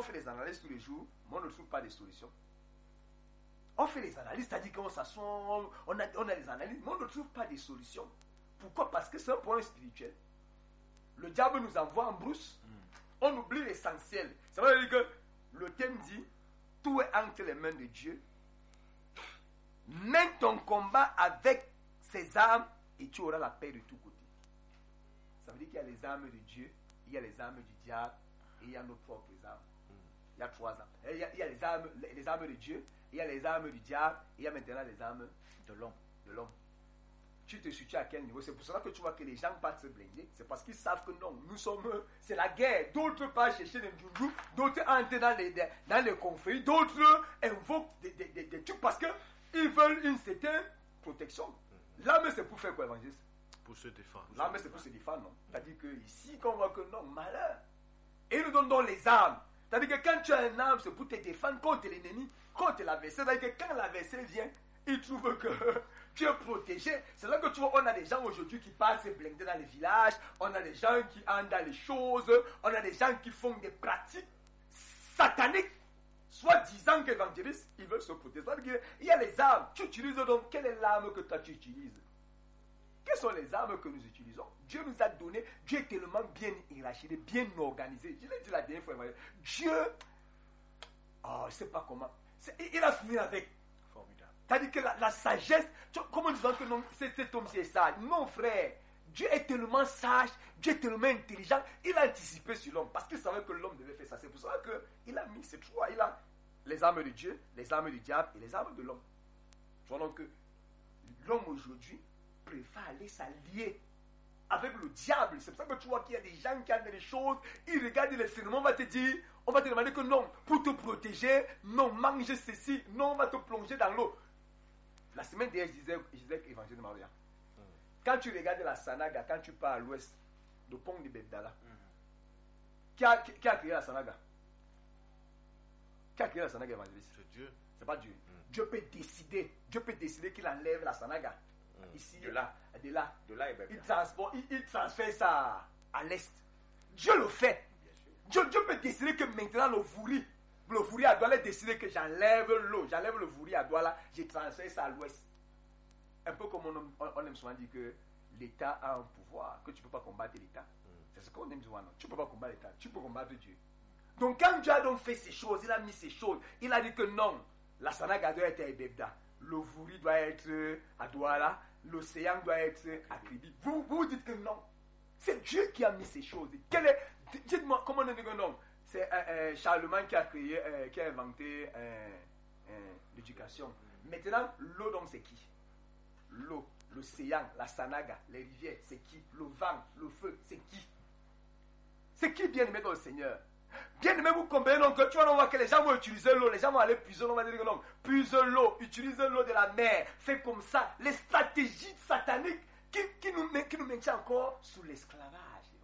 fait des analyses tous les jours, mais on ne trouve pas de solutions. On fait les analyses, c'est-à-dire qu'on s'assoit, on a des analyses, mais on ne trouve pas de solutions. Pourquoi? Parce que c'est un problème spirituel. Le diable nous envoie en brousse. On oublie l'essentiel. Ça veut dire que le thème dit, tout est entre les mains de Dieu. Mène ton combat avec ses armes et tu auras la paix de tous côtés. Ça veut dire qu'il y a les armes de Dieu, il y a les armes du diable et il y a nos propres armes. Il y a 3 armes. Il y a les armes de Dieu, il y a les armes du diable et il y a maintenant les armes de l'homme. Tu te situes à quel niveau? C'est pour cela que tu vois que les gens partent se blinder. C'est parce qu'ils savent que non, c'est la guerre. D'autres partent chercher des djoudjous, d'autres entrent dans les conflits, d'autres invoquent des trucs parce qu'ils veulent une certaine protection. L'arme, c'est pour faire quoi, évangéliste? Pour se défendre. L'arme, c'est pour se défendre, non? C'est-à-dire qu'ici, quand on voit que non, malheur. Et ils nous donnent donc les armes. C'est-à-dire que quand tu as une arme, c'est pour te défendre contre l'ennemi, contre l'adversaire. C'est-à-dire que quand l'adversaire vient, il trouve que tu es protégé. C'est là que tu vois, on a des gens aujourd'hui qui passent blinder dans les villages, on a des gens qui entrent dans les choses, on a des gens qui font des pratiques sataniques, soit disant qu'évangélistes, ils veulent se protéger. C'est-à-dire qu'il y a les armes. Tu utilises donc, quelle est l'arme que toi tu utilises? Quelles sont les armes que nous utilisons? Dieu nous a donné, Dieu est tellement bien hiérarchisé, bien organisé. Je l'ai dit la dernière fois, Dieu, je ne sais pas comment, il a fini avec. Formidable. C'est-à-dire que la sagesse, comment disons que non, cet homme c'est sage? Non frère, Dieu est tellement sage, Dieu est tellement intelligent, il a anticipé sur l'homme, parce qu'il savait que l'homme devait faire ça. C'est pour ça qu'il a mis ces 3, il a les armes de Dieu, les armes du diable et les armes de l'homme. Tu vois donc que l'homme aujourd'hui préfère aller s'allier avec le diable. C'est pour ça que tu vois qu'il y a des gens qui ont des choses, ils regardent les phénomènes, on va te dire, on va te demander que non, pour te protéger, non, mange ceci, non, on va te plonger dans l'eau. La semaine dernière, je disais qu'Évangile de Maria. Quand tu regardes la Sanaga, quand tu pars à l'ouest, le pont de Bebdala, qui a créé la Sanaga? Qui a créé la Sanaga, évangéliste? C'est Dieu. C'est pas Dieu. Dieu peut décider qu'il enlève la Sanaga. Ici, de là, il transfère ça à l'est. Dieu le fait. Dieu peut décider que maintenant le Vouri à Douala décider que j'enlève l'eau, j'enlève le Vouri à Douala, je transfère ça à l'ouest. Un peu comme on aime souvent dire que l'État a un pouvoir, que tu ne peux pas combattre l'État. C'est ce qu'on aime souvent. Tu ne peux pas combattre l'État, tu peux combattre Dieu. Donc quand Dieu a donc fait ces choses, il a mis ces choses, il a dit que non, la Sanaga doit être à Ebebda, le Vouri doit être à Douala, l'océan doit être à Kribi. Vous dites que non. C'est Dieu qui a mis ces choses. Dites-moi, comment on dit que non? C'est Charlemagne qui a créé, qui a inventé l'éducation. Maintenant, l'eau, donc, c'est qui? L'eau, l'océan, la Sanaga, les rivières, c'est qui? Le vent, le feu, c'est qui? C'est qui, bien aimé dans le Seigneur? Bien aimé, vous comprenez donc que tu vas voir que les gens vont utiliser l'eau, les gens vont aller puiser l'eau, on va dire que non, puise l'eau, utilise l'eau de la mer, fais comme ça, les stratégies sataniques qui nous maintiennent encore sous l'esclavage,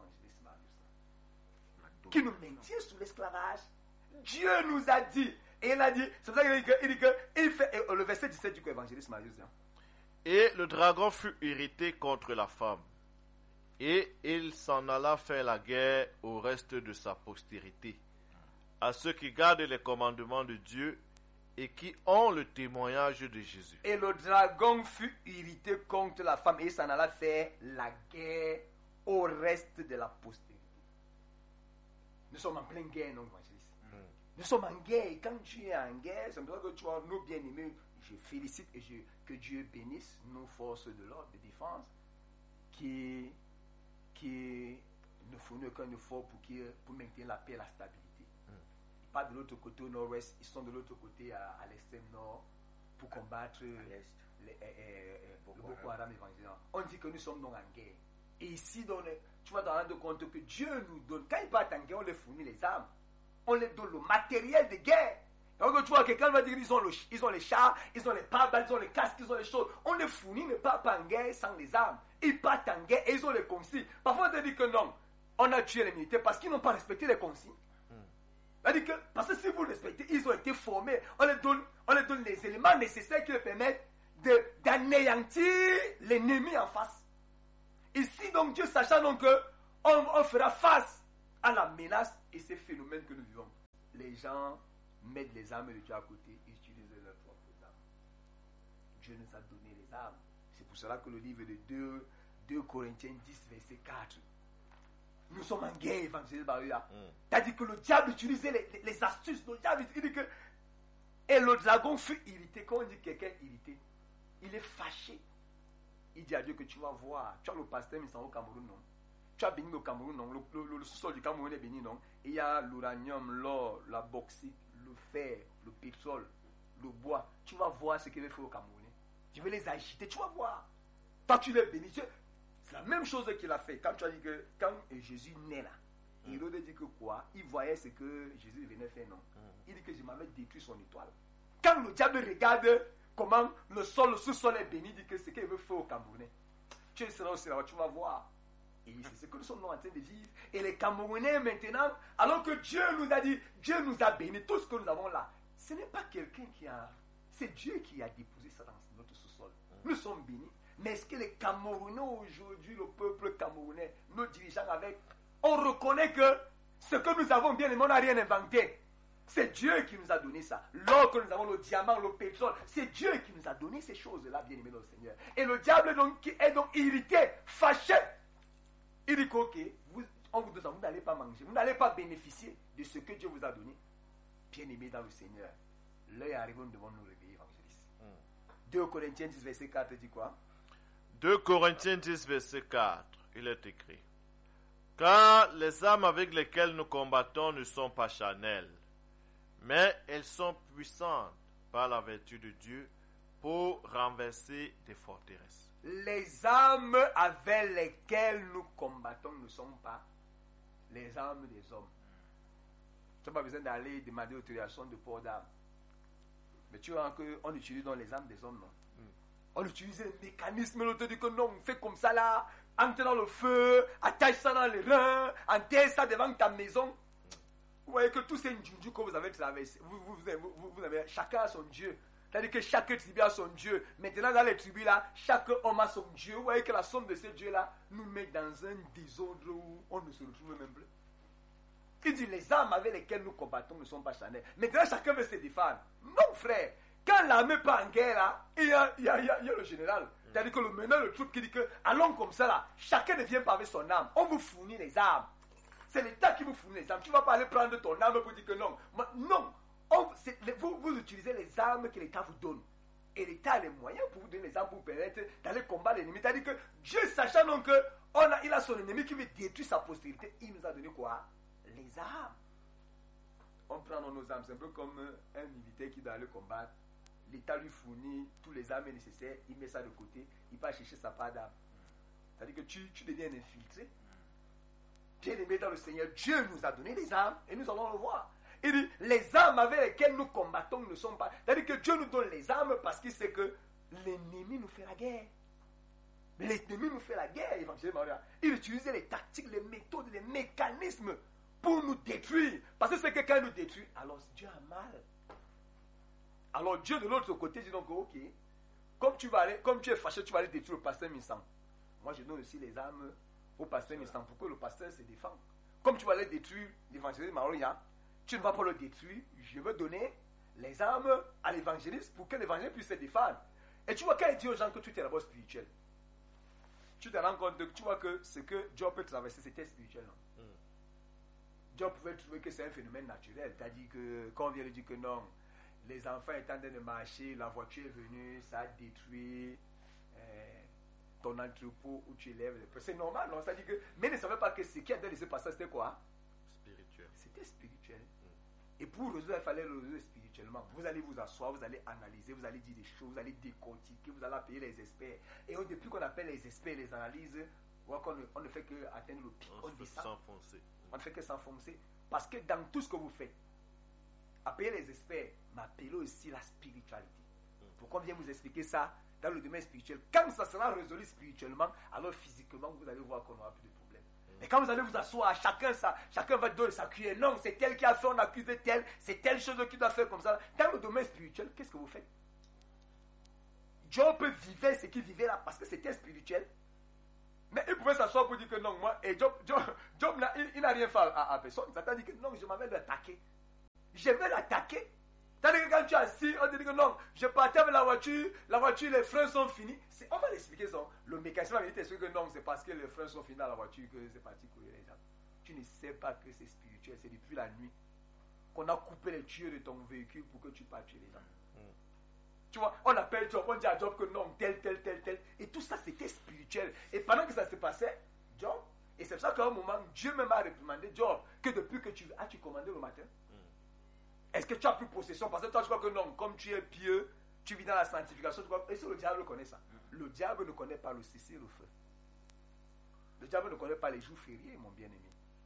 qui nous maintient sous l'esclavage. Dieu nous a dit, et il a dit, c'est pour ça qu'il dit qu'il fait, le verset 17 du évangéliste Marius. Et le dragon fut irrité contre la femme. Et il s'en alla faire la guerre au reste de sa postérité, à ceux qui gardent les commandements de Dieu et qui ont le témoignage de Jésus. Et le dragon fut irrité contre la femme et il s'en alla faire la guerre au reste de la postérité. Nous sommes en pleine guerre, non, évangéliste? Nous sommes en guerre et quand tu es en guerre, c'est pour ça que tu vois nos bien-aimés, je félicite et que Dieu bénisse nos forces de l'ordre, de défense, qui ne fournissent aucun effort pour maintenir la paix et la stabilité. Pas de l'autre côté au nord-ouest, ils sont de l'autre côté à l'extrême nord pour combattre le Boko Haram évangélique. On dit que nous sommes donc en guerre. Et ici, tu vas te rendre compte que Dieu nous donne, quand ils partent en guerre, on les fournit les armes, on les donne le matériel de guerre. Donc tu vois, quelqu'un va dire qu'ils ont les chars, ils ont les pare-balles, ils ont les casques, ils ont les choses. On les fournit, ne partent pas en guerre sans les armes. Ils partent en guerre et ils ont les consignes. Parfois on te dit que non, on a tué les militaires parce qu'ils n'ont pas respecté les consignes. C'est-à-dire que, parce que si vous respectez, ils ont été formés, on les donne les éléments nécessaires qui leur permettent d'anéantir l'ennemi en face. Ici donc Dieu sachant donc qu'on fera face à la menace et ces phénomènes que nous vivons. Les les gens mettent les armes de Dieu à côté, ils utilisent leurs propres armes. Dieu nous a donné les armes. C'est pour cela que le livre de 2 Corinthiens 10, verset 4. Nous sommes en guerre évangélique. C'est-à-dire que le diable utilisait les astuces. Le diable, il dit que. Et le dragon fut irrité. Quand on dit quelqu'un irrité, il est fâché. Il dit à Dieu que tu vas voir. Tu as le pasteur Missan au Cameroun, non? Tu as béni au Cameroun, non? Le sous-sol du Cameroun est béni, non? Et il y a l'uranium, l'or, la bauxite, le fer, le pétrole, le bois. Tu vas voir ce qu'il va faire au Cameroun. Je vais les agiter, tu vas voir. Toi, tu les bénis. C'est la même chose qu'il a fait. Quand tu as dit que quand Jésus naît là, Hérode dit que quoi? Il voyait ce que Jésus venait faire, non? Il dit que je m'avais détruit son étoile. Quand le diable regarde comment le sous-sol est béni, il dit que c'est ce qu'il veut faire au Camerounais. Tu seras aussi là, tu vas voir. Et c'est ce que nous sommes en train de vivre. Et les Camerounais maintenant, alors que Dieu nous a dit, Dieu nous a béni, tout ce que nous avons là, ce n'est pas quelqu'un qui a... C'est Dieu qui a déposé ça dans notre sous-sol. Nous sommes bénis. Mais est-ce que les Camerounais aujourd'hui, le peuple camerounais, nos dirigeants avec, on reconnaît que ce que nous avons bien aimé, on n'a rien inventé. C'est Dieu qui nous a donné ça. L'or que nous avons, le diamant, le pétrole, c'est Dieu qui nous a donné ces choses-là, bien aimé dans le Seigneur. Et le diable donc, qui est donc irrité, fâché. Il dit qu'ok, vous n'allez pas manger, vous n'allez pas bénéficier de ce que Dieu vous a donné. Bien aimé dans le Seigneur, l'heure arrive, nous devons nous réveiller, évangéliste. 2 Corinthiens 10, verset 4 dit quoi? 2 Corinthiens 10, verset 4, il est écrit: Car les armes avec lesquelles nous combattons ne sont pas charnelles, mais elles sont puissantes par la vertu de Dieu pour renverser des forteresses. Les armes avec lesquelles nous combattons ne sont pas les armes des hommes. Tu n'as pas besoin d'aller demander l'autorisation de port d'armes. Mais tu vois qu'on utilise dans les armes des hommes, non? On utilise les mécanismes, on te dit que non, on fait comme ça là, entre dans le feu, attache ça dans les reins, enterre ça devant ta maison. Vous voyez que tous ces njujus que vous avez traversés, vous avez, chacun a son Dieu. C'est-à-dire que chaque tribu a son Dieu. Maintenant, dans les tribus là, chaque homme a son Dieu. Vous voyez que la somme de ces dieux-là nous met dans un désordre où on ne se retrouve même plus. Il dit, les armes avec lesquelles nous combattons ne sont pas charnelles. Maintenant, chacun veut se défendre. Non, frère. Quand l'armée part en guerre, là, il y a le général. C'est-à-dire que le meneur, le truc qui dit que, allons comme ça, là, chacun ne vient pas avec son arme. On vous fournit les armes. C'est l'État qui vous fournit les armes. Tu ne vas pas aller prendre ton arme pour dire que non. Non. Vous utilisez les armes que l'État vous donne. Et l'État a les moyens pour vous donner les armes pour vous permettre d'aller combattre l'ennemi. C'est-à-dire que Dieu, sachant donc qu'il a son ennemi qui veut détruire sa postérité, il nous a donné quoi? Les armes. On prend nos armes. C'est un peu comme un militaire qui doit aller combattre. L'État lui fournit tous les armes nécessaires, il met ça de côté, il va chercher sa part d'armes. C'est-à-dire que tu deviens un infiltré. Bien aimé dans le Seigneur, Dieu nous a donné les armes et nous allons le voir. Il dit, les armes avec lesquelles nous combattons ne sont pas... C'est-à-dire que Dieu nous donne les armes parce qu'il sait que l'ennemi nous fait la guerre. L'ennemi nous fait la guerre, évangéliquement. Il utilise les tactiques, les méthodes, les mécanismes pour nous détruire. Parce que c'est que quand il nous détruit, alors Dieu a mal. Alors Dieu de l'autre côté dit donc, ok, comme tu es fâché, tu vas aller détruire le pasteur Missan. Moi je donne aussi les armes au pasteur Missan pour que le pasteur se défende. Comme tu vas aller détruire l'évangéliste Maroya, tu ne vas pas le détruire, je veux donner les armes à l'évangéliste pour que l'évangéliste puisse se défendre. Et tu vois, quand il dit aux gens que tu es d'abord spirituel, tu te rends compte, tu vois que ce que Dieu peut traverser, c'était spirituel. Non? Dieu pouvait trouver que c'est un phénomène naturel. C'est-à-dire que, quand on vient de dire que non, les enfants étant en train de marcher, la voiture est venue, ça a détruit ton entrepôt où tu élèves les prix. C'est normal, non? C'est-à-dire que, mais ne savait pas que ce qui a laissé passer, c'était quoi? Spirituel. C'était spirituel. Et pour résoudre, il fallait le résoudre spirituellement. Vous allez vous asseoir, vous allez analyser, vous allez dire des choses, vous allez décortiquer, vous allez appeler les experts. Et depuis qu'on appelle les experts, les analyses, on ne fait que atteindre le pic. On fait s'enfoncer. On ne fait que s'enfoncer. Parce que dans tout ce que vous faites, appelez les experts, mais appelez aussi la spiritualité. Pourquoi on vient vous expliquer ça dans le domaine spirituel? Quand ça sera résolu spirituellement, alors physiquement, vous allez voir qu'on n'aura plus de problème. Mais quand vous allez vous asseoir, chacun va donner sa cuillère. Non, c'est tel qui a fait, on accuse tel, c'est telle chose qui doit faire comme ça. Dans le domaine spirituel, qu'est-ce que vous faites? Job vivait ce qu'il vivait là parce que c'était spirituel. Mais il pouvait s'asseoir pour dire que non, moi, et Job il n'a rien fait à personne. Ça t'a dit que non, je m'avais attaqué. je vais l'attaquer. C'est-à-dire que quand tu es assis, on te dit que non, je partais avec la voiture, les freins sont finis. On va l'expliquer ça. Le mécanicien va dire que non, c'est parce que les freins sont finis dans la voiture que c'est parti courir les gens. Tu ne sais pas que c'est spirituel, c'est depuis la nuit qu'on a coupé les tuyaux de ton véhicule pour que tu partes tuer les gens. Tu vois, on appelle Job, on dit à Job que non, tel. Et tout ça, c'était spirituel. Et pendant que ça se passait, Job, et c'est pour ça qu'à un moment, Dieu même a réprimandé Job, que depuis que tu commandé le matin, est-ce que tu as pris possession? Parce que toi, tu crois que non, comme tu es pieux, tu vis dans la sanctification, tu crois, et si le diable connaît ça? Le diable ne connaît pas le cessez le feu. Le diable ne connaît pas les jours fériés, mon bien-aimé.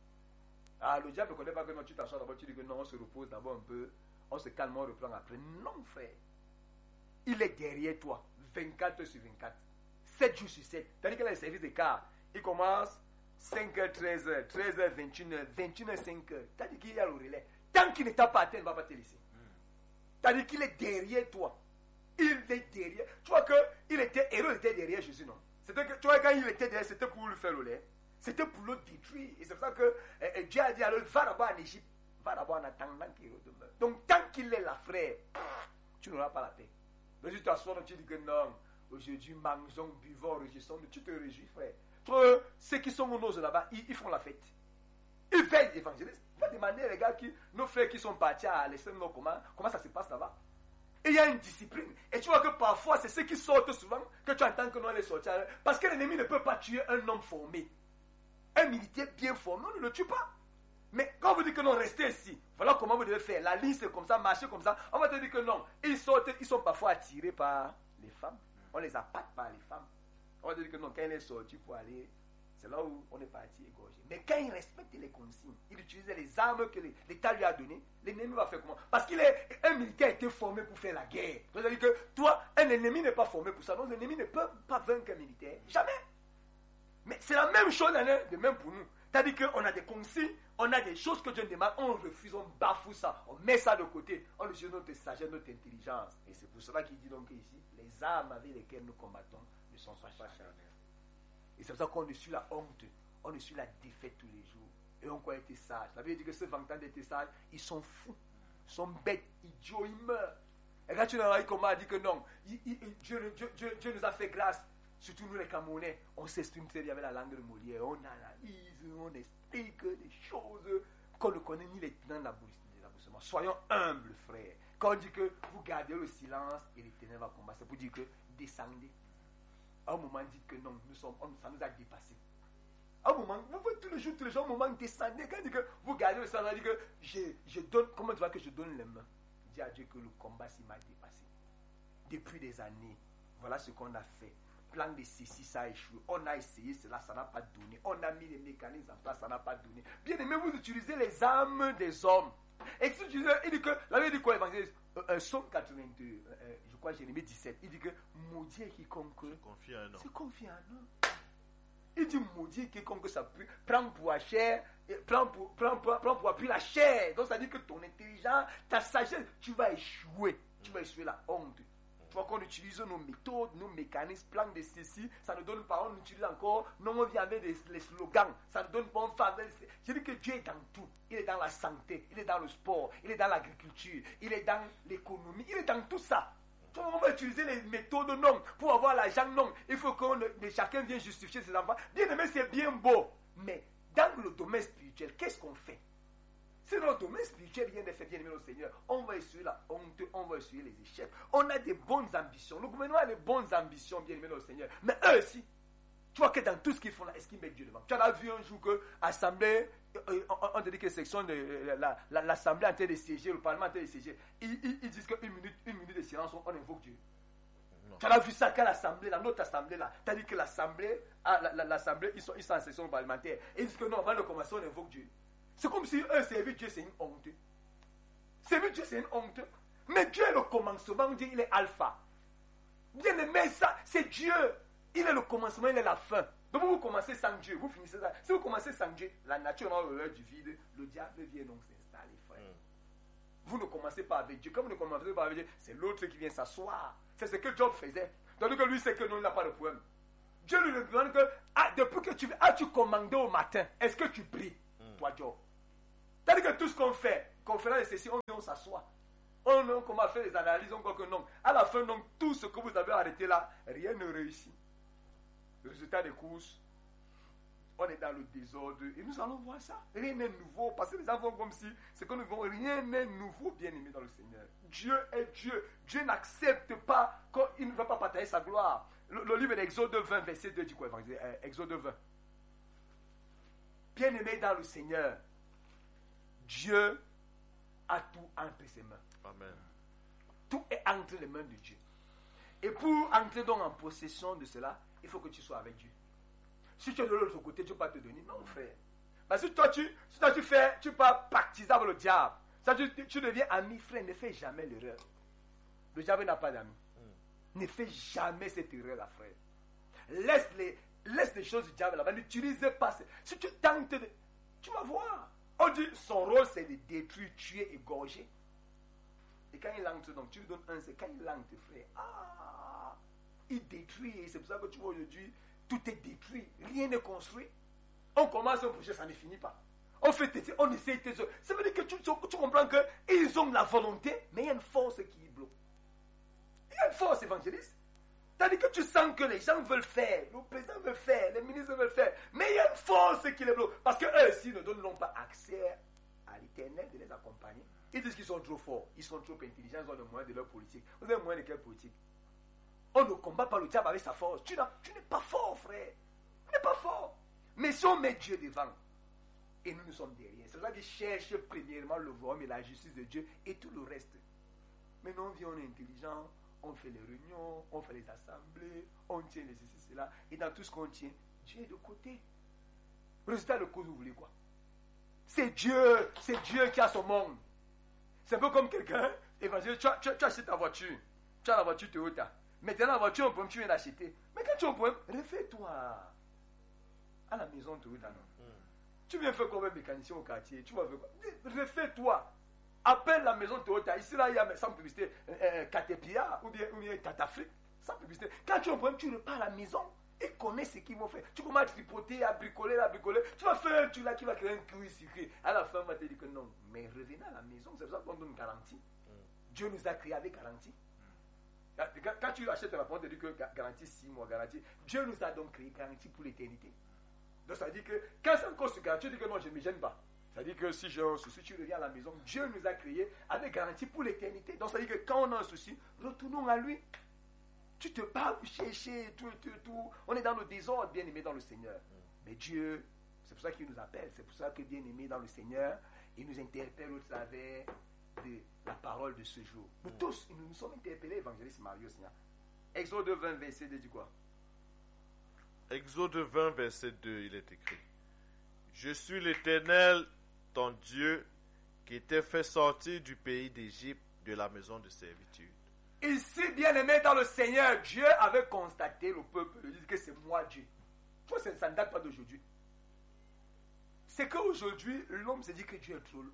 Le diable ne connaît pas que non, tu t'assois d'abord, tu dis que non, on se repose d'abord un peu, on se calme, on reprend après. Non, frère. Il est derrière toi, 24 sur 24, 7 jours sur 7. Tandis que les services de car, il commence 5h, 13h, 13h, 21h, 21h, 5h. Tandis qu'il y a le relais. Tant qu'il ne t'a pas atteint, il ne va pas te laisser. Tandis qu'il est derrière toi. Il est derrière. Tu vois que Hérode était derrière Jésus, non? C'était que, tu vois, quand il était derrière, c'était pour lui faire le lait. C'était pour le détruire. Et c'est pour ça que Dieu a dit alors, va d'abord en Égypte. Va d'abord en attendant qu'Hérode meure. Donc, tant qu'il est là, frère, tu n'auras pas la paix. Mais tu t'assois, tu dis que non, aujourd'hui, mangeons, buvons, réjouissons. Tu te réjouis, frère. Tu vois, ceux qui sont aux noces là-bas, ils font la fête. Ils veillent évangélistes. Va demander les gars nos frères qui sont partis à l'extrême nord, comment ça se passe là-bas. Et il y a une discipline. Et tu vois que parfois, c'est ceux qui sortent souvent que tu entends que nous allons sortir. Parce que l'ennemi ne peut pas tuer un homme formé. Un militaire bien formé, on ne le tue pas. Mais quand vous dites que non, restez ici, voilà comment vous devez faire. La ligne c'est comme ça, marchez comme ça. On va te dire que non. Ils sortent, ils sont parfois attirés par les femmes. On les appâte par les femmes. On va te dire que non, quand il est sorti pour aller, c'est là où on est parti égorger. Mais quand il respecte les consignes, il utilise les armes que l'État lui a données, l'ennemi va faire comment? Parce qu'il est un militaire a été formé pour faire la guerre. C'est-à-dire que toi, un ennemi n'est pas formé pour ça. Donc l'ennemi ne peut pas vaincre un militaire. Jamais. Mais c'est la même chose de même pour nous. C'est-à-dire qu'on a des consignes, on a des choses que Dieu demande, on refuse, on bafoue ça, on met ça de côté, on utilise notre sagesse, notre intelligence. Et c'est pour cela qu'il dit donc ici, les armes avec lesquelles nous combattons ne sont pas charnelles. Et c'est pour ça qu'on est sur la honte, on est sur la défaite tous les jours. Et on croit être sage. Ça veut dire que ceux vantant d'être sages, ils sont fous, ils sont bêtes, idiots, ils meurent. Et quand tu n'as pas comment dit que non, Dieu nous a fait grâce. Surtout nous les Camerounais, on s'exprime très bien avec la langue de Molière, on analyse, on explique des choses qu'on ne connaît ni les tenants de l'aboutissement. Soyons humbles, frères. Quand on dit que vous gardez le silence et les ténèbres va combattre, c'est pour dire que descendez. À un moment, dites que non, ça nous a dépassé. À un moment, vous voyez tous les jours, à un moment, descendez. Quand on dit que vous gardez le silence, on dit que je donne, comment tu vois que je donne les mains? Dis à Dieu que le combat s'il m'a dépassé. Depuis des années, voilà ce qu'on a fait. Plan de ceci, ça a échoué. On a essayé cela, ça n'a pas donné. On a mis les mécanismes en place, ça n'a pas donné. Bien aimé, vous utilisez les armes des hommes. Et si tu dis, il dit que, la Bible dit quoi, évangéliste? Somme 82, je crois Jérémie 17, il dit que maudit quiconque se confie en nous. Il dit maudit quiconque ça prend pour la chair, prend pour appui la chair. Donc ça dit que ton intelligence, ta sagesse, tu vas échouer. Tu vas échouer la honte. Tu vois qu'on utilise nos méthodes, nos mécanismes, plan de ceci, ça ne donne pas, on utilise encore, non, on vient avec les slogans, ça ne donne pas, on faveur. Je dis que Dieu est dans tout. Il est dans la santé, il est dans le sport, il est dans l'agriculture, il est dans l'économie, il est dans tout ça. Donc on va utiliser les méthodes non, pour avoir l'argent non. Il faut que chacun vienne justifier ses enfants. Bien aimé, c'est bien beau, mais dans le domaine spirituel, qu'est-ce qu'on fait? Si dans le domaine spirituel, rien n'est fait, bien aimé au Seigneur, on va essuyer la honte, on va essuyer les échecs. On a des bonnes ambitions. Le gouvernement a des bonnes ambitions, bien aimé au Seigneur. Mais eux aussi, tu vois que dans tout ce qu'ils font là, est-ce qu'ils mettent Dieu devant? Tu as vu un jour que l'Assemblée, on te dit que section de l'Assemblée en train de siéger, le Parlement en train de siéger, ils disent qu'une minute de silence, on invoque Dieu. Non. Tu as vu ça quand l'Assemblée, dans notre Assemblée là, tu as dit que l'Assemblée, ils sont en session parlementaire. Ils disent que non, avant de commencer, on invoque Dieu. C'est comme si un service Dieu, c'est une honte. Servir Dieu, c'est une honte. Mais Dieu est le commencement, Dieu, il est alpha. Bien aimé, ça, c'est Dieu. Il est le commencement, il est la fin. Donc vous commencez sans Dieu, vous finissez ça. Si vous commencez sans Dieu, la nature a l'horreur du vide, le diable vient donc s'installer, frère. Vous ne commencez pas avec Dieu. Comme vous ne commencez pas avec Dieu, c'est l'autre qui vient s'asseoir. C'est ce que Job faisait. Tandis que lui, c'est que non, il n'a pas de problème. Dieu lui demande que, depuis que tu as-tu commandé au matin, est-ce que tu pries? Toi, Job. C'est-à-dire que tout ce qu'on fait, conférence de ceci, on s'assoit. On commence à faire des analyses, on croit que non. À la fin, donc, tout ce que vous avez arrêté là, rien ne réussit. Résultat des courses, on est dans le désordre et nous allons voir ça. Rien n'est nouveau parce que les gens font comme si ce que nous voyons, rien n'est nouveau, bien aimé dans le Seigneur. Dieu est Dieu. Dieu n'accepte pas qu'il ne veut pas partager sa gloire. Le livre d'Exode 20, verset 2 dit quoi? Exode 20. Bien aimé dans le Seigneur, Dieu a tout entre ses mains. Amen. Tout est entre les mains de Dieu. Et pour entrer donc en possession de cela, il faut que tu sois avec Dieu. Si tu es de l'autre côté, tu ne peux pas te donner. Non, frère. Parce que tu pars partisan avec le diable. Tu deviens ami, frère. Ne fais jamais l'erreur. Le diable n'a pas d'amis. Ne fais jamais cette erreur-là, frère. Laisse les choses du diable là-bas. N'utilise pas. Si tu tentes de... Tu vas voir. On dit son rôle, c'est de détruire, tuer, égorger. Et quand il entre, donc tu lui donnes un, c'est quand il entre, frère. Il détruit. Et c'est pour ça que tu vois aujourd'hui, tout est détruit. Rien n'est construit. On commence un projet, ça ne finit pas. On fait, on essaie. Ça veut dire que tu comprends qu'ils ont la volonté, mais il y a une force qui bloque. Il y a une force évangéliste. C'est-à-dire que tu sens que les gens veulent faire, le président veut faire, les ministres veulent faire, mais il y a une force qui les bloque. Parce qu'eux aussi ne donnent pas accès à l'éternel de les accompagner. Ils disent qu'ils sont trop forts, ils sont trop intelligents, ils ont le moyen de leur politique. Vous avez le moyen de quelle politique? On ne combat pas le diable avec sa force. Tu n'es pas fort, frère. Tu n'es pas fort. Mais si on met Dieu devant, et nous sommes derrière, c'est ça qui cherche premièrement le royaume et la justice de Dieu et tout le reste. Mais non, on est intelligent. On fait les réunions, on fait les assemblées, on tient les ceci, cela. Et dans tout ce qu'on tient, Dieu est de côté. Résultat de cause, vous voulez quoi? C'est Dieu qui a son monde. C'est un peu comme quelqu'un, évangile, tu achètes ta voiture. Tu as la voiture Toyota. Maintenant, la voiture, un problème, tu viens d'acheter. Mais quand tu as un problème, refais-toi à la maison Toyota, non? Tu viens faire quoi, mécanicien au quartier? Tu vas faire quoi? Refais-toi. Appelle la maison Toyota. Ici, là, il y a sans publicité Caterpillar ou bien Catafrique. Sans publicité. Quand tu as un problème, tu repars à la maison et connais ce qu'ils vont faire. Tu commences à tripoter, à bricoler. Tu vas faire un truc là qui va créer un cuir circuit. À la fin, on va te dire que non. Mais revenez à la maison. C'est pour ça qu'on donne une garantie. Dieu nous a créés avec garantie. Quand tu achètes la porte, tu dis que garantie 6 mois, garantie. Dieu nous a donc créé garantie pour l'éternité. Donc ça veut dire que quand c'est encore sur garantie, tu dis que non, je ne me gêne pas. C'est-à-dire que si j'ai un souci, tu reviens à la maison. Dieu nous a créés avec garantie pour l'éternité. Donc, c'est-à-dire que quand on a un souci, retournons à lui. Tu te bats pour chercher tout. On est dans le désordre, bien aimé dans le Seigneur. Mais Dieu, c'est pour ça qu'il nous appelle. C'est pour ça que, bien aimé dans le Seigneur, il nous interpelle au travers de la parole de ce jour. Nous tous, nous sommes interpellés, évangéliste Marius. Exode 20, verset 2, dit quoi? Exode 20, verset 2, il est écrit: Je suis l'Éternel, ton Dieu, qui t'ai fait sortir du pays d'Égypte, de la maison de servitude. Ici, bien aimé dans le Seigneur, Dieu avait constaté le peuple, il dit que c'est moi Dieu. Tu vois, ça ne date pas d'aujourd'hui. C'est qu'aujourd'hui, l'homme se dit que Dieu est trop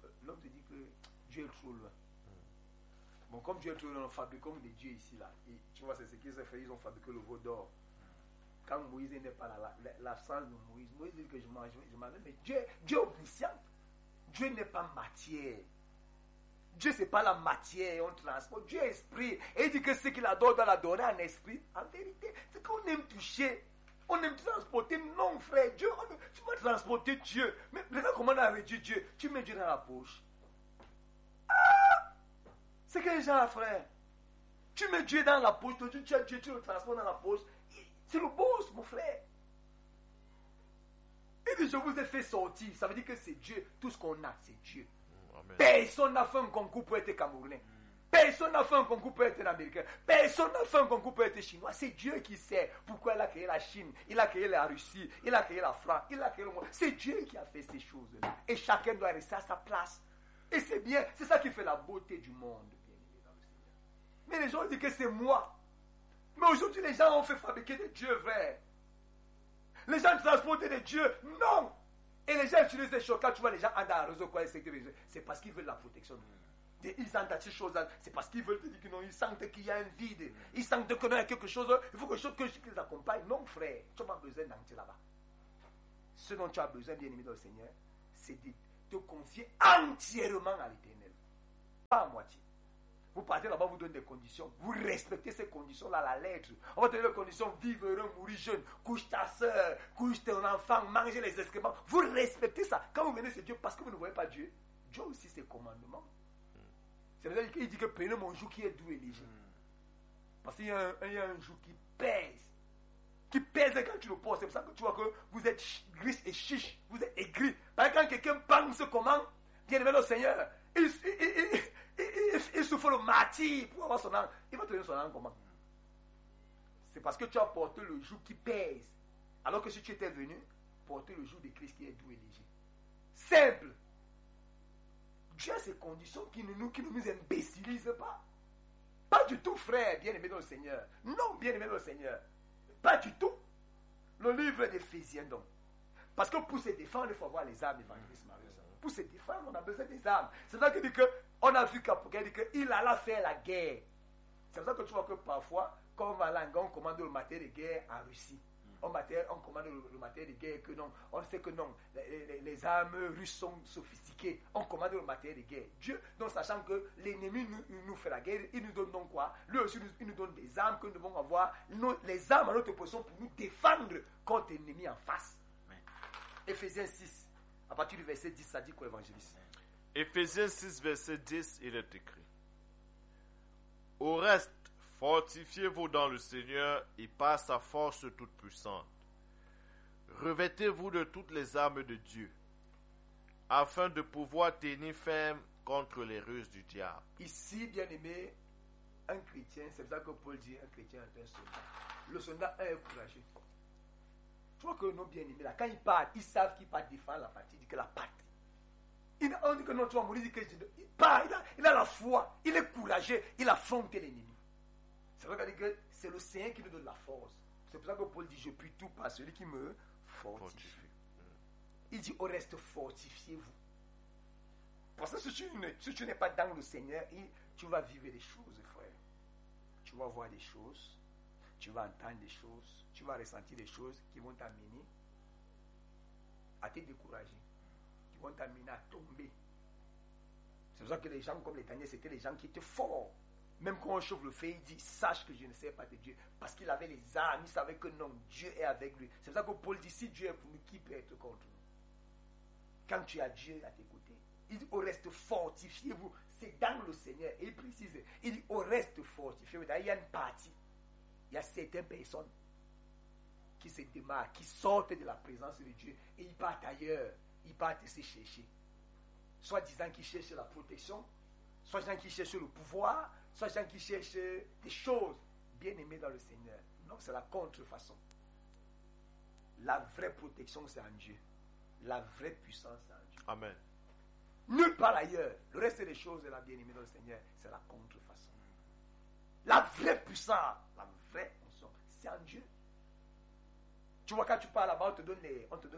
loin. Bon, comme Dieu est trop loin, on fabrique comme des dieux ici, là. Et tu vois, c'est ce qu'ils ont fait, ils ont fabriqué le veau d'or. Quand Moïse n'est pas là, l'absence de Moïse dit que je mange, mais Dieu est omniscient. Dieu n'est pas matière. Dieu, ce n'est pas la matière, on transporte. Dieu est esprit. Et il dit que ce qu'il adore doit l'adorer en esprit. En vérité, c'est qu'on aime toucher. On aime transporter. Non, frère, Dieu, tu vas transporter Dieu. Mais regarde comment on a réduit Dieu. Tu mets Dieu dans la poche. C'est que les gens, frère. Tu mets Dieu dans la poche, tu as Dieu, tu le transportes dans la poche. C'est le boss, mon frère. Il dit, je vous ai fait sortir. Ça veut dire que c'est Dieu. Tout ce qu'on a, c'est Dieu. Amen. Personne n'a fait un concours pour être Camerounais. Personne n'a fait un concours pour être Américain. Personne n'a fait un concours pour être Chinois. C'est Dieu qui sait pourquoi il a créé la Chine. Il a créé la Russie. Il a créé la France. Il a créé le monde. C'est Dieu qui a fait ces choses-là. Et chacun doit rester à sa place. Et c'est bien. C'est ça qui fait la beauté du monde. Bien aimé dans le Seigneur. Mais les gens disent que c'est moi. Mais aujourd'hui, les gens ont fait fabriquer des dieux, frère. Les gens transportent des dieux. Non. Et les gens utilisent des choses. Quand tu vois les gens en dans le réseau, c'est parce qu'ils veulent la protection. Ils sentent ces choses-là. C'est parce qu'ils veulent te dire que non. Ils sentent qu'il y a un vide. Ils sentent qu'il y a quelque chose. Il faut que je les accompagne. Non, frère. Tu n'as pas besoin d'entrer là-bas. Ce dont tu as besoin, bien aimé dans le Seigneur, c'est te confier entièrement à l'Éternel. Pas à moitié. Vous partez là-bas, vous donnez des conditions. Vous respectez ces conditions-là, la lettre. On va te donner les conditions, vivre heureux, mourir jeune, couche ta soeur, couche ton enfant, manger les excréments. Vous respectez ça. Quand vous venez, c'est Dieu, parce que vous ne voyez pas Dieu. Dieu aussi, ses commandements. C'est pour ça qu'il dit que prenez mon joug qui est doux et léger. Parce qu'il y a un joug qui pèse. Qui pèse quand tu le portes. C'est pour ça que tu vois que vous êtes gris et chiche. Vous êtes aigri. Parce que quand quelqu'un pense comment, bien aimé le Seigneur, il souffre le martyr pour avoir son âme. Il va te donner son âme comment? C'est parce que tu as porté le joug qui pèse. Alors que si tu étais venu, porter le joug de Christ qui est doux et léger. Simple. Dieu a ces conditions qui ne nous imbécilisent pas. Pas du tout, frère, bien-aimé dans le Seigneur. Non, bien-aimé dans le Seigneur. Pas du tout. Le livre d'Éphésiens, donc. Parce que pour se défendre, il faut avoir les âmes, évangéliste Marius. Pour se défendre, on a besoin des âmes. C'est ça qu'il dit qu'on a vu qu'Apocalypse dit qu'il alla faire la guerre. C'est pour ça que tu vois que parfois, quand on va là, on commande le matériel de guerre en Russie. On commande le matériel de guerre que non. On sait que non. Les armes russes sont sophistiquées. On commande le matériel de guerre. Dieu, donc sachant que l'ennemi nous fait la guerre, il nous donne donc quoi? Lui aussi, il nous donne des armes que nous devons avoir. Les armes à notre position pour nous défendre contre l'ennemi en face. Éphésiens 6, à partir du verset 10, ça dit quoi, évangéliste? Éphésiens 6, verset 10, il est écrit: Au reste, fortifiez-vous dans le Seigneur et par sa force toute puissante. Revêtez-vous de toutes les armes de Dieu, afin de pouvoir tenir ferme contre les ruses du diable. Ici, bien aimé, un chrétien, c'est ça que Paul dit, un chrétien est un soldat. Le soldat est courageux. Tu vois que nos bien-aimés, là, quand ils partent, ils savent qu'ils partent défendre la patrie, que la patrie. On dit que non, tu vas mourir, il part, il a la foi, il est courageux, il affronte l'ennemi. C'est vrai qu'on dit que c'est le Seigneur qui nous donne la force. C'est pour ça que Paul dit, je puis tout par celui qui me fortifie. Il dit, au reste, fortifiez-vous. Parce que si tu n'es pas dans le Seigneur, tu vas vivre des choses, frère. Tu vas voir des choses, tu vas entendre des choses, tu vas ressentir des choses qui vont t'amener à te décourager, qui vont t'amener à tomber. C'est pour ça que les gens comme les Daniel, c'était les gens qui étaient forts. Même quand on chauffe le feu, il dit, sache que je ne sais pas de Dieu. Parce qu'il avait les armes, il savait que non, Dieu est avec lui. C'est pour ça que Paul dit, si Dieu est pour nous, qui peut être contre nous? Quand tu as Dieu à tes côtés, il dit, au reste, fortifiez-vous. C'est dans le Seigneur. Et il précise, il dit, au reste, fortifiez-vous. D'ailleurs, il y a une partie, il y a certaines personnes qui se démarquent, qui sortent de la présence de Dieu et ils partent ailleurs. Ils partent se chercher. Soit disant qu'ils cherchent la protection, soit disant qu'ils cherchent le pouvoir, soit gens qui cherchent des choses bien aimées dans le Seigneur. Non, c'est la contrefaçon. La vraie protection, c'est en Dieu. La vraie puissance, c'est en Dieu. Amen. Nulle part ailleurs. Le reste des choses de la bien-aimée dans le Seigneur, c'est la contrefaçon. La vraie puissance, la vraie onction, c'est en Dieu. Tu vois, quand tu parles là-bas, on te donne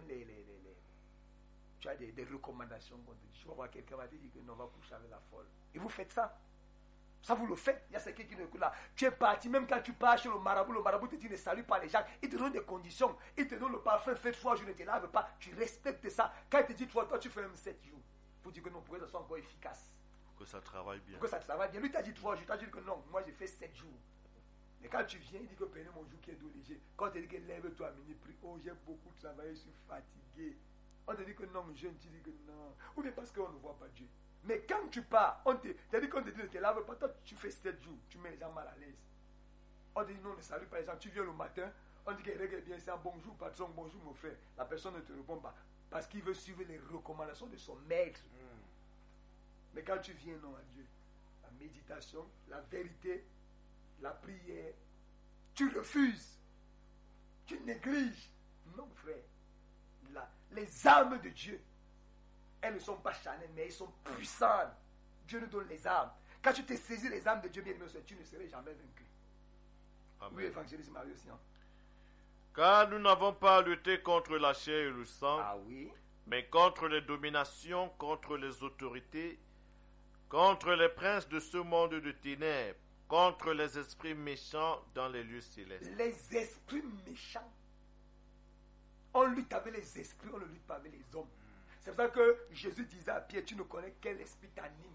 tu as des recommandations. Tu vas voir quelqu'un va te dire que non, on va coucher avec la folle. Et vous faites ça. Ça, vous le faites. Il y a quelqu'un qui ne écoute là. Tu es parti, même quand tu pars chez le marabout te dit ne salue pas les gens. Il te donne des conditions. Il te donne le parfum fait 3 jours, ne te lave pas. Tu respectes ça. Quand il te dit toi tu fais même 7 jours. Pour dire que non, pour que ça soit encore efficace. Pour que ça travaille bien. Pour que ça travaille bien. Lui t'a dit 3 jours. Tu as dit que non, moi j'ai fait 7 jours. Mais quand tu viens, il dit que prenez mon jour qui est doux léger. Quand il te dit que lève-toi à minuit, prie. Oh, j'ai beaucoup travaillé, je suis fatigué. On te dit que non, jeune, tu dis que non. Ou bien parce qu'on ne voit pas Dieu. Mais quand tu pars, on te dit qu'on te dit ne te lave pas, toi tu fais 7 jours, tu mets les gens mal à l'aise. On te dit non, ne salue pas les gens, tu viens le matin, on dit qu'il regarde bien, c'est un bonjour patron, bonjour mon frère. La personne ne te répond pas parce qu'il veut suivre les recommandations de son maître. Mais quand tu viens, non, à Dieu, la méditation, la vérité, la prière, tu refuses, tu négliges. Non, frère. Les armes de Dieu, elles ne sont pas charnelles, mais elles sont puissantes. Dieu nous donne les armes. Quand tu te saisis les armes de Dieu, bien aimé, tu ne seras jamais vaincu. Amen. Oui, évangéliste Marius. Car nous n'avons pas à lutter contre la chair et le sang, oui, mais contre les dominations, contre les autorités, contre les princes de ce monde de ténèbres, contre les esprits méchants dans les lieux célestes. Les esprits méchants. On lutte avec les esprits, on ne lutte pas avec les hommes. C'est pour ça que Jésus disait à Pierre, tu ne connais quel esprit t'anime.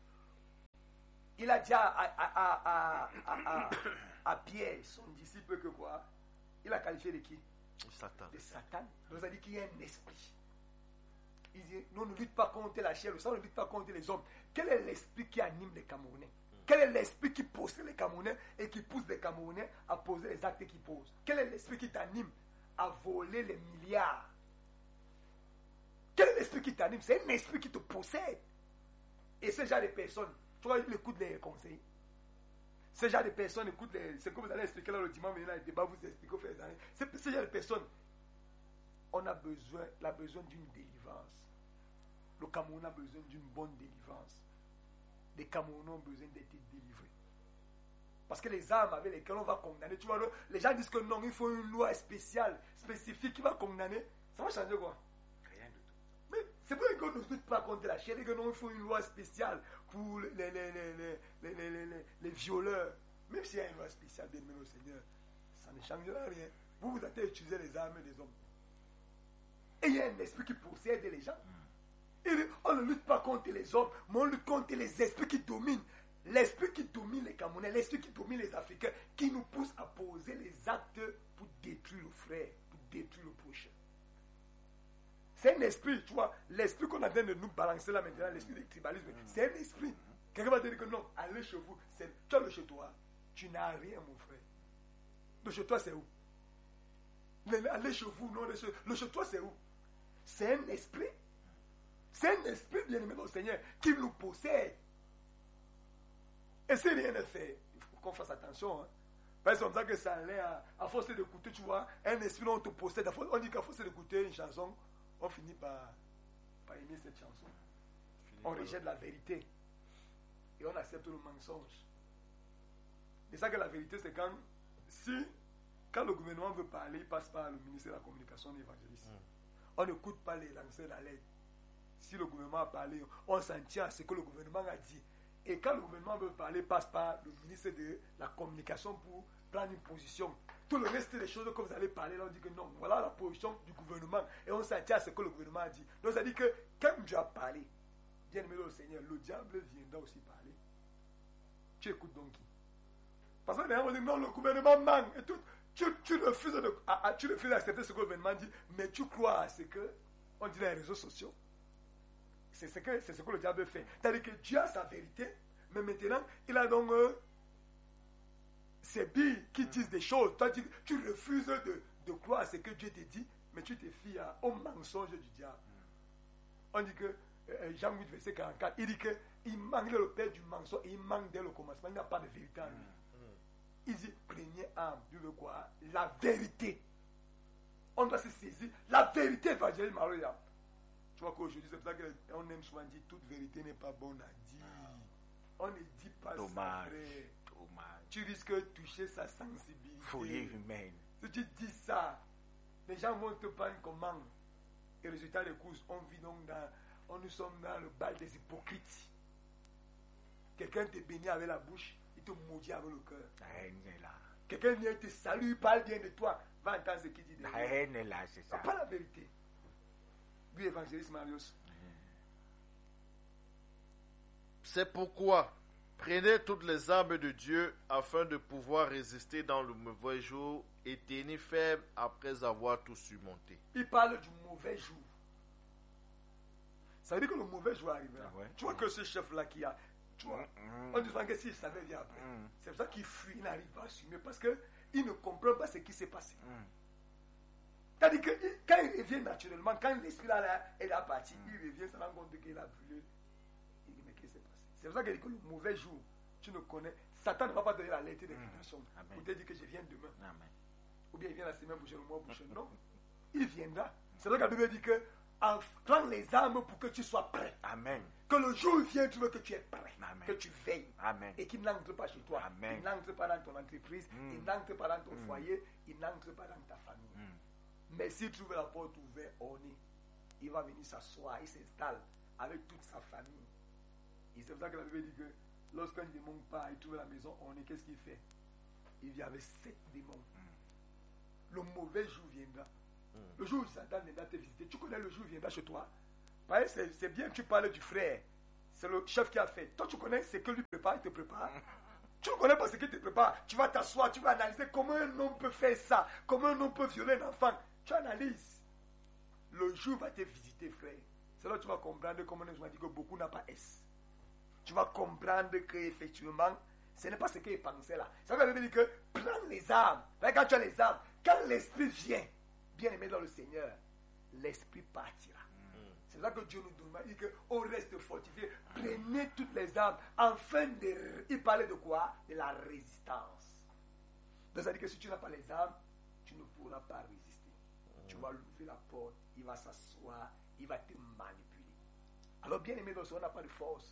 Il a dit à Pierre, son disciple, que quoi? Il a qualifié de qui? Satan. De Satan. Donc ça dit qu'il y a un esprit. Il dit, nous ne luttons pas contre la chair, le sang ne lutte pas contre les hommes. Quel est l'esprit qui anime les Camerounais? Quel est l'esprit qui possède les Camerounais et qui pousse les Camerounais à poser les actes qu'ils posent? Quel est l'esprit qui t'anime à voler les milliards? Quel est l'esprit qui t'anime? C'est un esprit qui te possède. Et ce genre de personnes, tu vois, il écoute les conseils. Ce genre de personnes écoutent les... C'est comme vous allez expliquer là le dimanche, venir là, le débat, vous expliquer au fait des années. Ce genre de personnes, on a besoin d'une délivrance. Le Cameroun a besoin d'une bonne délivrance. Les Camerounais ont besoin d'être délivrés. Parce que les armes avec lesquelles on va condamner, tu vois, les gens disent que non, il faut une loi spéciale, spécifique qui va condamner. Ça va changer quoi? Rien du tout. Mais c'est pour ça qu'on ne lutte pas contre la chair et que non, il faut une loi spéciale pour les violeurs. Même s'il y a une loi spéciale, bien aimé au Seigneur, ça ne changera rien. Vous avez utilisé les armes des hommes. Et il y a un esprit qui possède les gens. On ne lutte pas contre les hommes, mais on lutte contre les esprits qui dominent. L'esprit qui domine les Camerounais, l'esprit qui domine les Africains, qui nous pousse à poser les actes pour détruire le frère, pour détruire le prochain. C'est un esprit, tu vois, l'esprit qu'on a train de nous balancer là maintenant, l'esprit du tribalisme, c'est un esprit. Quelqu'un va te dire que non, allez chez vous, tu as le chez toi, tu n'as rien mon frère. Le chez toi c'est où? Allez chez vous, non, le chez toi c'est où? C'est un esprit. C'est un esprit bien-aimé dans le Seigneur qui nous possède. Et si rien n'est fait, il faut qu'on fasse attention. Hein. Parce que c'est comme ça que ça allait à force d'écouter, tu vois, un esprit dont on te possède. On dit qu'à force d'écouter une chanson, on finit par aimer cette chanson. On rejette la vérité. Et on accepte le mensonge. C'est ça que la vérité, c'est quand le gouvernement veut parler, il passe par le ministère de la Communication et de l'Évangélisme. On n'écoute pas les lanceurs d'alerte. Si le gouvernement a parlé, on s'en tient à ce que le gouvernement a dit. Et quand le gouvernement veut parler, passe par le ministre de la Communication pour prendre une position. Tout le reste des choses que vous allez parler, là, on dit que non, voilà la position du gouvernement. Et on s'en tient à ce que le gouvernement a dit. Donc ça dit que quand Dieu a parlé, bien aimé le Seigneur, le diable viendra aussi parler. Tu écoutes donc qui? Parce que on dit non, le gouvernement manque et tout. Tu refuses d'accepter ce que le gouvernement dit, mais tu crois à ce que on dit dans les réseaux sociaux. C'est ce que le diable fait. C'est-à-dire que Dieu a sa vérité, mais maintenant, il a donc ces billes qui disent des choses. Toi, tu refuses de croire à ce que Dieu te dit, mais tu te fies au mensonge du diable. On dit que, Jean 8, verset 44, il dit qu'il manque le père du mensonge et il manque dès le commencement. Il n'a pas de vérité en lui. Il dit, craignez âme. Dieu veut quoi? La vérité. On doit se saisir. La vérité évangélique, Maria. Tu vois qu'aujourd'hui, c'est pour ça qu'on aime souvent dire toute vérité n'est pas bonne à dire. On ne dit pas ça. Dommage. Tu risques de toucher sa sensibilité. Folie humaine. Si tu dis ça, les gens vont te prendre comment? Et résultat des courses, nous sommes dans le bal des hypocrites. Quelqu'un te bénit avec la bouche, il te maudit avec le cœur. La haine est là. Quelqu'un vient te salue, parle bien de toi, va entendre ce qu'il dit. La haine est là, c'est ça. Pas la vérité. Lui, évangéliste Marius. C'est pourquoi prenez toutes les armes de Dieu afin de pouvoir résister dans le mauvais jour et tenir ferme après avoir tout surmonté. Il parle du mauvais jour. Ça veut dire que le mauvais jour arrivera. Ah ouais. Tu vois que ce chef-là qui a... Tu vois, on dit que s'il savait bien après. C'est pour ça qu'il fuit, il n'arrive pas à assumer parce qu'il ne comprend pas ce qui s'est passé. C'est-à-dire que quand il revient naturellement, quand l'esprit là est parti, il revient, ça rend compte qu'il a brûlé. Il dit, mais qu'est-ce qui s'est passé? C'est pour ça qu'il dit que le mauvais jour, tu ne connais. Satan ne va pas donner la lettre d'invitation pour te dire que je viens demain. Amen. Ou bien il vient la semaine prochaine, le mois prochain. Non. Il viendra. C'est pour ça que la Bible dit que prends les armes pour que tu sois prêt. Amen. Que le jour vienne, tu veux que tu es prêt. Amen. Que tu veilles. Amen. Et qu'il n'entre pas chez toi. Amen. Il n'entre pas dans ton entreprise. Il n'entre pas dans ton foyer. Il n'entre pas dans ta famille. Mais s'il trouve la porte ouverte, il va venir s'asseoir, il s'installe avec toute sa famille. Et c'est pour ça que la Bible dit que lorsqu'un démon part, il trouve la maison, qu'est-ce qu'il fait? Il vient avec 7 démons. Le mauvais jour viendra. Le jour où Satan viendra te visiter, tu connais le jour où il viendra chez toi. C'est bien que tu parles du frère. C'est le chef qui a fait. Toi, tu connais ce que lui prépare, il te prépare. Tu ne connais pas ce qu'il te prépare. Tu vas t'asseoir, tu vas analyser comment un homme peut faire ça. Comment un homme peut violer un enfant. Tu analyses. Le jour va te visiter, frère. C'est là que tu vas comprendre, comme on a dit, que beaucoup n'a pas S. Tu vas comprendre qu'effectivement, ce n'est pas ce qu'il pensait là. Ça veut dire que prends les armes. Quand tu as les armes, quand l'esprit vient, bien aimé dans le Seigneur, l'esprit partira. C'est là que Dieu nous demande, il dit qu'on reste fortifié. Prenez toutes les armes afin de... Il parlait de quoi? De la résistance. Donc ça veut dire que si tu n'as pas les armes, tu ne pourras pas résister. Tu vas lever la porte, il va s'asseoir, il va te manipuler. Alors bien aimé, on n'a pas de force.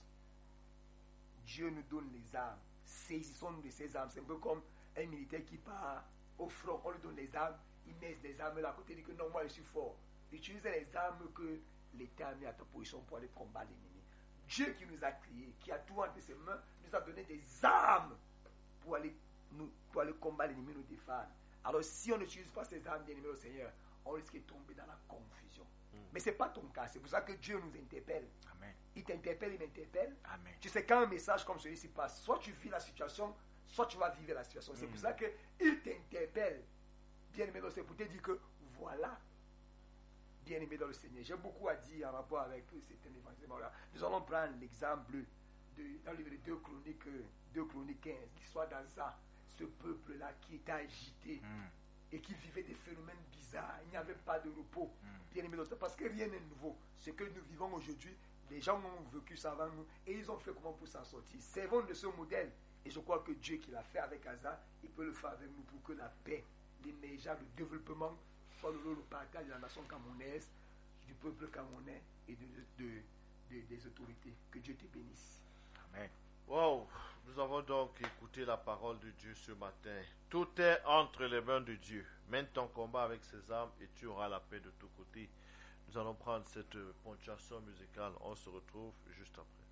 Dieu nous donne les armes. Saisissons-nous de ces armes. C'est un peu comme un militaire qui part au front. On lui donne les armes, il met les armes là à côté, il dit que non, moi je suis fort. Utilise les armes que l'État a mis à ta position pour aller combattre l'ennemi. Dieu qui nous a créés, qui a tout entre ses mains, nous a donné des armes pour aller combattre l'ennemi, nous défendre. Alors si on n'utilise pas ces armes, bien aimé au Seigneur, on risque de tomber dans la confusion. Mais ce n'est pas ton cas. C'est pour ça que Dieu nous interpelle. Amen. Il t'interpelle, il m'interpelle. Amen. Tu sais, quand un message comme celui-ci passe, soit tu vis la situation, soit tu vas vivre la situation. C'est pour ça qu'il t'interpelle. Bien aimé dans le Seigneur, pour te dire que voilà, bien aimé dans le Seigneur. J'ai beaucoup à dire en rapport avec cet événement-là. Nous allons prendre l'exemple dans le livre de 2 Chroniques 15, l'histoire d'Asa, ce peuple-là qui était agité et qui vivait des phénomènes bizarres. Il n'y avait pas de repos. Bien aimé dans le Seigneur, parce que rien n'est nouveau. Ce que nous vivons aujourd'hui, les gens ont vécu ça avant nous et ils ont fait comment pour s'en sortir. Servons de ce modèle. Et je crois que Dieu qui l'a fait avec Asa, il peut le faire avec nous pour que la paix, l'émergence, le développement soit le partage de la nation camerounaise, du peuple camerounais et des autorités. Que Dieu te bénisse. Amen. Wow, nous avons donc écouté la parole de Dieu ce matin. Tout est entre les mains de Dieu. Mène ton combat avec ses armes et tu auras la paix de tous côtés. Nous allons prendre cette ponctuation musicale. On se retrouve juste après.